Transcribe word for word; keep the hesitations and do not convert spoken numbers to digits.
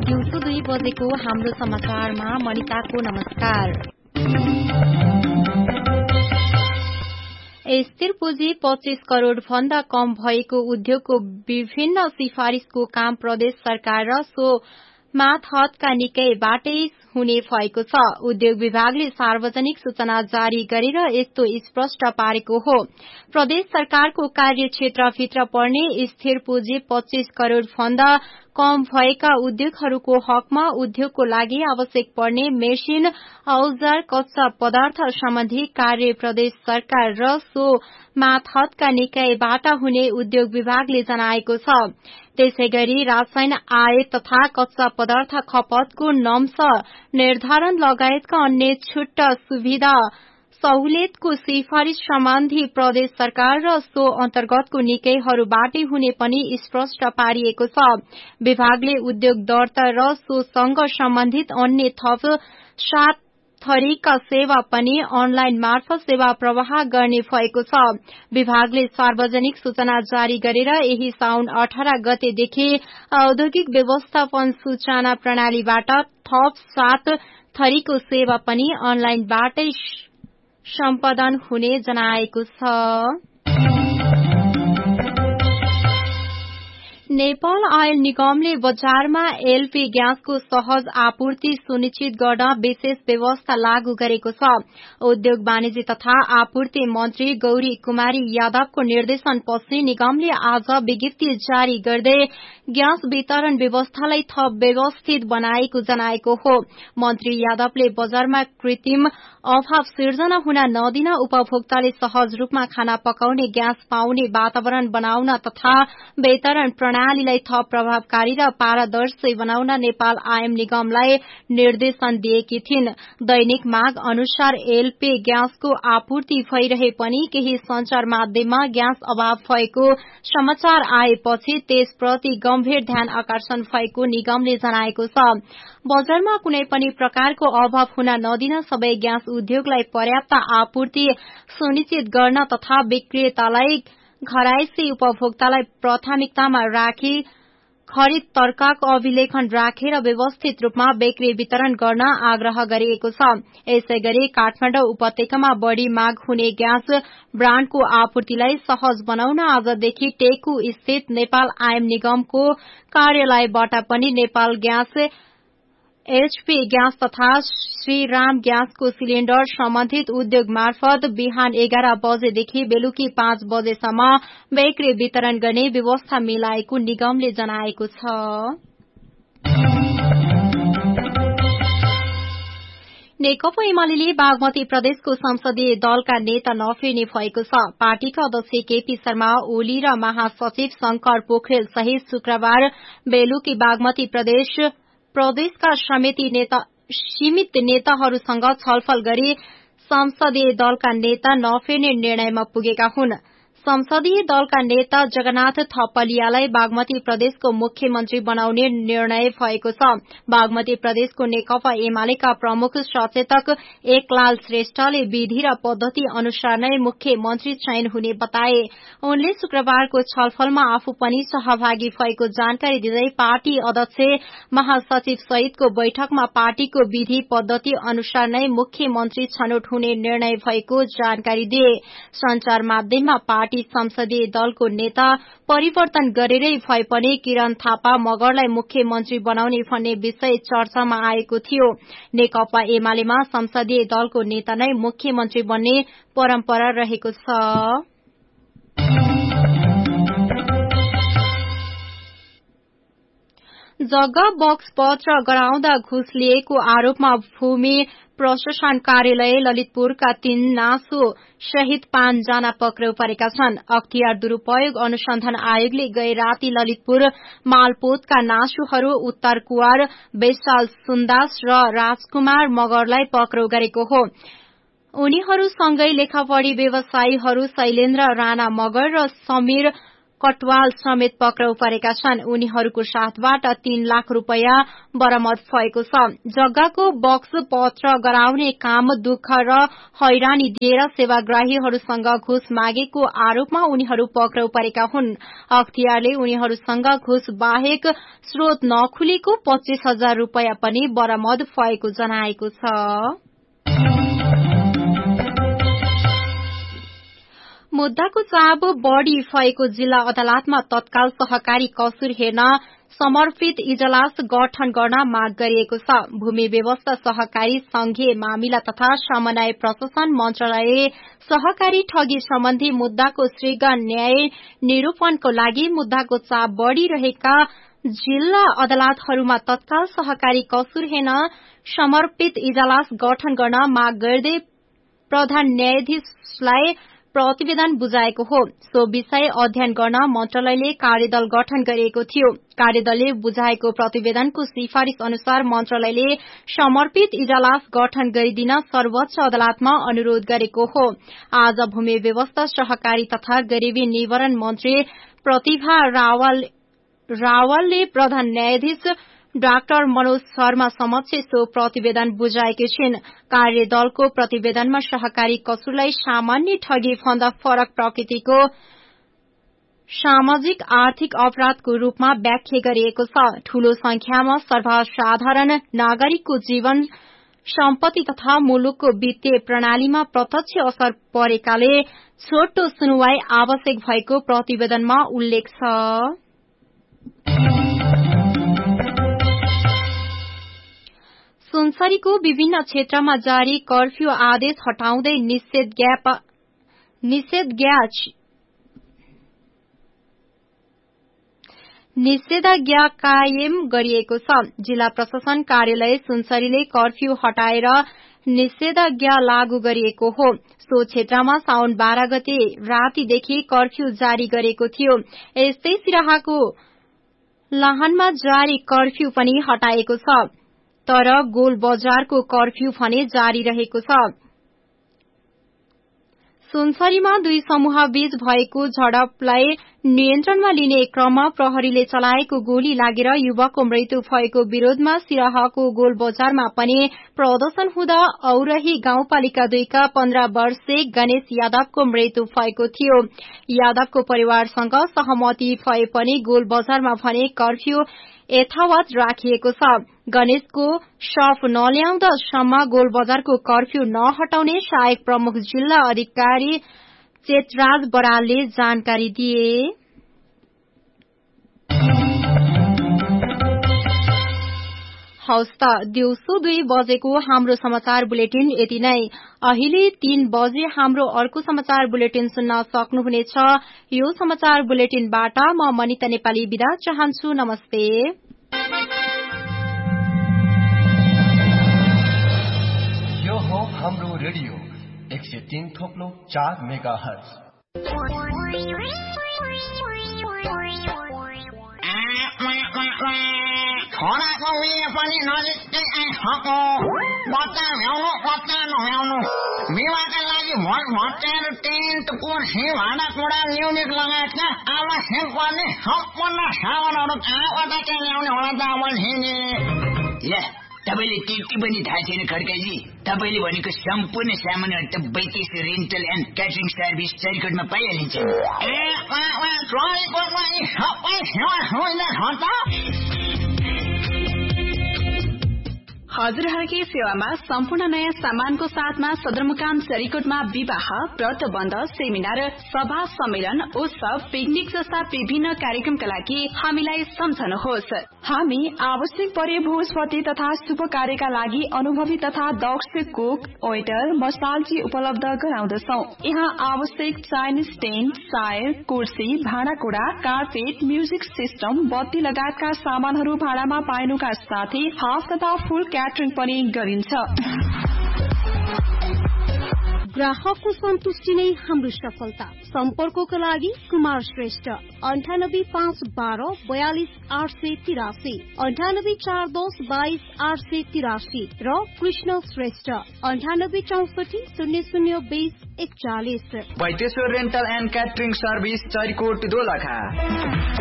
दिउँसो दुई बजेको हाम्रो समाचारमा मनिताको नमस्कार। स्थिर पुँजी पच्चीस करोड़ भन्दा कम भएको उद्योगको विभिन्न सिफारिशको काम प्रदेश सरकार र सो मातहतका निकायबाटै हुने भएको छ। उद्योग विभागले सार्वजनिक सूचना जारी गरेर यस्तो स्पष्ट पारेको हो। प्रदेश सरकारको कार्यक्षेत्रभित्र पर्ने स्थिर पुँजी पच्चीस करोड़ भन्दा कम भएका उद्योगहरूको हकमा उद्योगको लागि आवश्यक पर्ने मेसिन, औजार, कच्चा पदार्थ सम्बन्धी कार्य प्रदेश सरकार र सो मातहतका निकायबाट हुने उद्योग विभागले जनाएको छ। त्यसैगरी रासायन आयात तथा कच्चा पदार्थ खपतको नम्स निर्धारण लगायतका अन्य छुट सुविधा सहुलियतको सिफारिश सम्बन्धी प्रदेश सरकार र सो अन्तर्गतको निकायहरूबाटै हुने पनि स्पष्ट पारिएको छ। विभागले उद्योग दर्ता र सोसँग सम्बन्धित अन्य थप सात थरीका सेवा पनि अनलाइन मार्फत सेवा प्रवाह गर्ने भएको छ। विभागले सार्वजनिक सूचना जारी गरेर यही साउन अठारह गतेदेखि औद्योगिक व्यवस्थापन सूचना प्रणालीबाट थप सात थरीको सेवा पनि अनलाइनबाटै सम्पादन हुने जनाएको छ। नेपाल आयल निगमले बजारमा एलपी ग्यासको सहज आपूर्ति सुनिश्चित गर्न विशेष व्यवस्था लागू गरेको छ। उद्योग वाणिज्य तथा आपूर्ति मन्त्री गौरी कुमारी यादवको निर्देशनपछि निगमले आज विज्ञप्ति जारी गर्दै ग्यास वितरण व्यवस्थालाई थप व्यवस्थित बनाएको जनाएको हो। मन्त्री यादवले बजारमा कृत्रिम अभाव सिर्जना हुन नदिन उपभोक्ताले सहज रूपमा खाना पकाउने ग्यास पाउने वातावरण बनाउन तथा वितरण प्रणालीलाई थप प्रभावकारी र पारदर्शी बनाउन नेपाल आयल निगमलाई निर्देशन दिएकी थिइन्। दैनिक माग अनुसार एलपी ग्यासको आपूर्ति भइरहे पनि केही संचार माध्यममा ग्यास अभाव भएको समाचार आएपछि त्यसप्रति गम्भीर ध्यान आकर्षण भएको निगमले जनाएको छ। बजारमा कुनै पनि प्रकारको अभाव हुन नदिन सबै ग्यास उद्योगलाई पर्याप्त आपूर्ति सुनिश्चित गर्न तथा विक्रेतालाई घरायसी उपभोक्तालाई प्राथमिकतामा राखी खरिद तर्कको अभिलेखन राखेर व्यवस्थित रूपमा बिक्री वितरण गर्न आग्रह गरिएको छ। यसैगरी काठमाडौँ उपत्यकामा बढ़ी माग हुने ग्यास ब्राण्डको आपूर्तिलाई सहज बनाउन आजदेखि टेकु स्थित नेपाल आयल निगमको कार्यालयबाट पनि नेपाल ग्यास, एचपी ग्यास तथा श्रीराम ग्यासको सिलिण्डर सम्बन्धित उद्योग मार्फत बिहान एघार बजेदेखि बेलुकी पाँच बजेसम्म बिक्री वितरण गर्ने व्यवस्था मिलाएको निगमले जनाएको छ। नेकपा एमाले बागमती प्रदेशको संसदीय दलका नेता नफेर्ने भएको छ। पार्टीका अध्यक्ष केपी शर्मा ओली र महासचिव शंकर पोखरेल सहित शुक्रबार बेलुकी बागमती प्रदेश प्रदेशका समिति नेता सीमित नेताहरूसँग छलफल गरी संसदीय दलका नेता नफेर्ने निर्णयमा पुगेका हुन्। संसदीय दलका नेता जगन्नाथ थपलियालाई बागमती प्रदेशको मुख्यमन्त्री बनाउने निर्णय भएको छ। बागमती प्रदेशको नेकपा एमालेका प्रमुख सचेतक एकलाल श्रेष्ठले विधि र पद्धति अनुसार नै मुख्यमन्त्री चयन हुने बताए। उनले शुक्रबारको छलफलमा आफू पनि सहभागी भएको जानकारी दिँदै पार्टी अध्यक्ष महासचिव सहितको बैठकमा पार्टीको विधि पद्धति अनुसार नै मुख्यमन्त्री छनौट हुने निर्णय भएको जानकारी दिए। संचार माध्यममा पार्टी संसदीय दलको नेता परिवर्तन गरेरै भए पनि किरण थापा मगरलाई मुख्यमन्त्री बनाउने भन्ने विषय चर्चामा आएको थियो। नेकपा एमालेमा संसदीय दलको नेता नै मुख्यमन्त्री बन्ने परम्परा रहेको छ। जग्गा बक्स पत्र गराउँदा घुस लिएको आरोपमा भूमि प्रशासन कार्यालय ललितपुरका तीन नासो सहित पाँचजना पक्राउ परेका छन्। अख्तियार दुरूपयोग अनुसन्धान आयोगले गए राति ललितपुर मालपोतका नासुहरू उत्तर कुवार, विशाल सुन्दास र राजकुमार मगरलाई पक्राउ गरेको हो। उनीहरूसँगै लेखापढी व्यवसायीहरू शैलेन्द्र राणा मगर र समीर कटवाल समेत पक्राउ परेका छन्। उनीहरूको साथबाट तीन लाख रुपियाँ बरामद भएको छ। जग्गाको बक्स पत्र गराउने काम दुःख र हैरानी दिएर सेवाग्राहीहरूसँग घुस मागेको आरोपमा उनीहरू पक्राउ परेका हुन्। अख्तियारले उनीहरूसँग घुस बाहेक स्रोत नखुलेको पच्चीस हजार रुपियाँ पनि बरामद भएको जनाएको छ। मुद्दाको चाप बढ़ी भएको जिल्ला अदालतमा तत्काल सहकारी कसुर हेर्न समर्पित इजलास गठन गर्न माग गरिएको छ। भूमि व्यवस्था सहकारी संघीय मामिला तथा समन्वय प्रशासन मन्त्रालयले सहकारी ठगी सम्बन्धी मुद्दाको शीघ्र न्याय निरूपणको लागि मुद्दाको चाप बढ़िरहेका जिल्ला अदालतहरूमा तत्काल सहकारी कसुर हेर्न समर्पित इजलास गठन गर्न माग गर्दै प्रधान न्यायाधीशलाई प्रतिवेदन बुझाएको हो। सो विषय अध्ययन गर्न मन्त्रालयले कार्यदल गठन गरिएको थियो। कार्यदलले बुझाएको प्रतिवेदनको सिफारिश अनुसार मन्त्रालयले समर्पित इजलास गठन गरिदिन सर्वोच्च अदालतमा अनुरोध गरेको हो। आज भूमि व्यवस्था सहकारी तथा गरीबी निवारण मन्त्री प्रतिभा रावल रावलले प्रधान न्यायाधीश डाक्टर मनोज शर्मा समक्ष सो प्रतिवेदन बुझाएकी छिन्। कार्यदलको प्रतिवेदनमा सहकारी कसुरलाई सामान्य ठगी भन्दा फरक प्रकृतिको सामाजिक आर्थिक अपराधको रूपमा व्याख्या गरिएको छ। ठूलो संख्यामा सर्वसाधारण नागरिकको जीवन सम्पत्ति तथा मुलुकको वित्तीय प्रणालीमा प्रत्यक्ष असर परेकाले छोटो सुनवाई आवश्यक भएको प्रतिवेदनमा उल्लेख छ। सुनसरीको विभिन्न क्षेत्रमा जारी कर्फ्यू आदेश हटाउँदै निषेधाज्ञा निषेधाज्ञा कायम गरिएको छ। जिल्ला प्रशासन कार्यालय सुनसरीले कर्फ्यू हटाएर निषेधाज्ञा लागू गरिएको हो। सो क्षेत्रमा साउन बाह्र गते रातिदेखि कर्फ्यू जारी गरेको थियो। यस्तै सिराहाको लाहानमा जारी कर्फ्यू पनि हटाएको छ, तर गोल बजारको कर्फ्यू भने जारी रहेको छ। सुनसरीमा दुई समूह बीच भएको झडपलाई नियन्त्रणमा लिने क्रममा प्रहरीले चलाएको गोली लागेर युवकको मृत्यु भएको विरोधमा सिराहाको गोल बजारमा पनि प्रदर्शन हुँदा औरही गाउँपालिका दुईका पन्ध्र वर्षीय गणेश यादवको मृत्यु भएको थियो। यादवको परिवारसँग सहमति भए पनि गोल बजारमा भने कर्फ्यू यथावत राखिएको छ। गणेशको शव नल्याउँदासम्म गोल बजारको कर्फ्यू नहटाउने सहायक प्रमुख जिल्ला अधिकारी चेतराज बरालले जानकारी दिए। हवस् त, दिउँसो दुई बजेको हाम्रो समाचार बुलेटिन यति नै। अहिले तीन बजे हाम्रो अर्को समाचार बुलेटिन सुन्न सक्नुहुनेछ। यो समाचार बुलेटिनबाट म मनिता नेपाली बिदा चाहन्छु। नमस्ते। यो हो हाम्रो रेडियो एक सय तीन थोप्लो चार मेगा हर्ज। छोराको बिहे पनि नजिकै आइसक्यो। बच्चा भ्याउनु बच्चा नभ्याउनु विवाहका लागि भोट भट्याएर टेन्ट कुर्सी भाँडाकुँडा न्युनिक लगायतका आवश्यक पर्ने सम्पूर्ण सामानहरू कहाँबाट चाहिँ ल्याउने होला त अब ल तपाईँले त्यति पनि थाहा छैन खड्काजी? तपाईँले भनेको सम्पूर्ण सामानहरू त बैतेस रेन्टल एन्ड क्याटरिङ सर्भिस चरिकोटमा पाइहालिन्छ। ए चरिकोटमा यी सबै सेवा सुविधा छ त? हजुरहरूकै सेवामा सम्पूर्ण नयाँ सामानको साथमा सदरमुकाम चरिकोटमा विवाह, व्रतबन्ध, सेमिनार, सभा, सम्मेलन, उत्सव, पिकनिक जस्ता विभिन्न कार्यक्रमका लागि हामीलाई सम्झनुहोस्। हामी आवश्यक परे भोजपति तथा शुभ कार्यका लागि अनुभवी तथा दक्ष कुक, वेटर, मसालजी उपलब्ध गराउँदछौ। यहाँ आवश्यक चाइनिज टेन्ट, चायर, कुर्सी, भाँडाकुँडा, कार्पेट, म्युजिक सिस्टम, बत्ती लगायतका सामानहरू भाडामा पाइनुका साथै हाफ तथा फुल क्याटरिङ पनि गरिन्छ। ग्राहकको सन्तुष्टि नै हाम्रो सफलता। सम्पर्कको लागि कुमार श्रेष्ठ अन्ठानब्बे पाँच बाह्र बयालिस आठ सय तिरासी, अन्ठानब्बे चार दस बाइस आठ सय तिरासी र कृष्ण श्रेष्ठ अन्ठानब्बे चौसठी शून्य शून्य बीस एकचालिस। वैदेश्वर rental and catering service Charikot Dolakha.